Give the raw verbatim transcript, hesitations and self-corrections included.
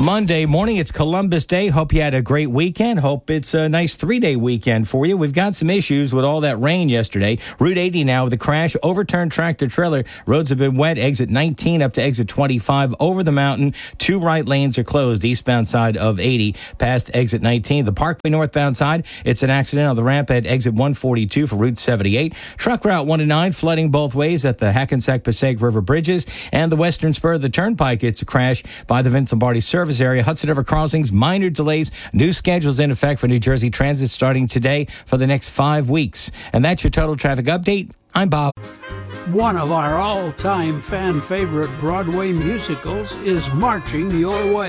Monday morning, it's Columbus Day. Hope you had a great weekend. Hope it's a nice three-day weekend for you. We've got some issues with all that rain yesterday. Route eighty now with a crash, overturned tractor-trailer. Roads have been wet. Exit nineteen up to exit twenty-five over the mountain. Two right lanes are closed, eastbound side of eighty past exit nineteen. The Parkway northbound side, it's an accident on the ramp at exit one forty-two for Route seventy-eight. Truck Route one oh nine flooding both ways at the Hackensack Passaic River bridges. And the western spur of the Turnpike, it's a crash by the Vince Lombardi service area. Hudson River crossings, minor delays. New schedules in effect for New Jersey Transit starting today for the next five weeks. And that's your total traffic update. I'm Bob. One of our all-time fan favorite Broadway musicals is marching your way.